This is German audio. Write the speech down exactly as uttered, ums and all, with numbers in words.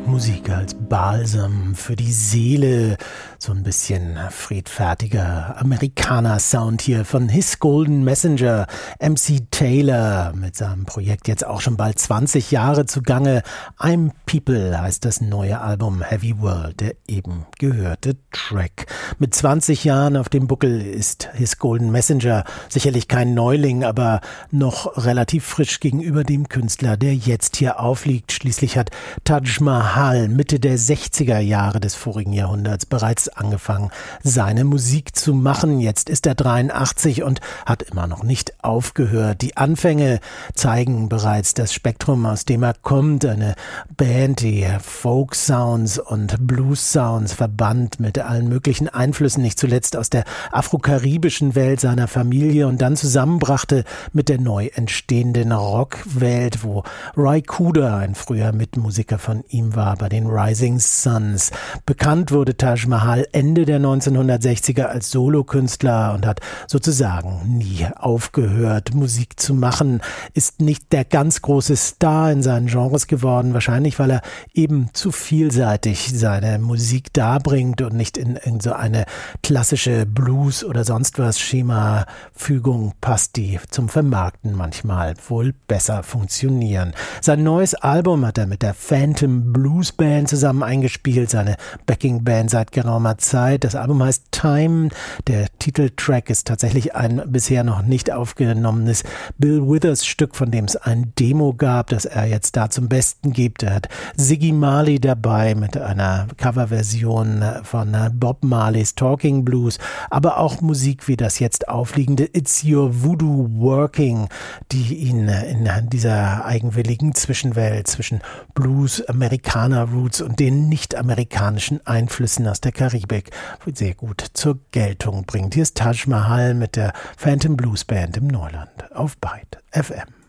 Musik als Balsam für die Seele. So ein bisschen friedfertiger Amerikaner-Sound hier von His Golden Messenger, M C Taylor, mit seinem Projekt jetzt auch schon bald zwanzig Jahre zugange. I'm People heißt das neue Album Heavy World, der eben gehörte Track. Mit zwanzig Jahren auf dem Buckel ist His Golden Messenger sicherlich kein Neuling, aber noch relativ frisch gegenüber dem Künstler, der jetzt hier aufliegt. Schließlich hat Taj Mahal Mitte der sechziger Jahre des vorigen Jahrhunderts bereits angefangen, seine Musik zu machen. Jetzt ist er dreiundachtzig und hat immer noch nicht aufgehört. Die Anfänge zeigen bereits das Spektrum, aus dem er kommt. Eine Band, die Folk-Sounds und Blues-Sounds verband mit allen möglichen Einflüssen, nicht zuletzt aus der afrokaribischen Welt seiner Familie und dann zusammenbrachte mit der neu entstehenden Rockwelt, wo Ry Cooder, ein früher Mitmusiker von ihm war, bei den Rising Suns. Bekannt wurde Taj Mahal Ende der neunzehnhundertsechziger als Solokünstler und hat sozusagen nie aufgehört, Musik zu machen. Ist nicht der ganz große Star in seinen Genres geworden, wahrscheinlich, weil er eben zu vielseitig seine Musik darbringt und nicht in irgend so eine klassische Blues- oder sonst was Schema-Fügung passt, die zum Vermarkten manchmal wohl besser funktionieren. Sein neues Album hat er mit der Phantom Blues Band zusammen eingespielt, seine Backing-Band seit geraumer Zeit. Das Album heißt Time. Der Titeltrack ist tatsächlich ein bisher noch nicht aufgenommenes Bill Withers Stück, von dem es ein Demo gab, das er jetzt da zum Besten gibt. Er hat Ziggy Marley dabei mit einer Coverversion von Bob Marleys Talking Blues, aber auch Musik wie das jetzt aufliegende It's Your Voodoo Working, die ihn in dieser eigenwilligen Zwischenwelt zwischen Blues, Amerikaner-Roots und den nicht-amerikanischen Einflüssen aus der Karibik sehr gut zur Geltung bringt. Hier ist Taj Mahal mit der Phantom Blues Band im Neuland auf Byte F M.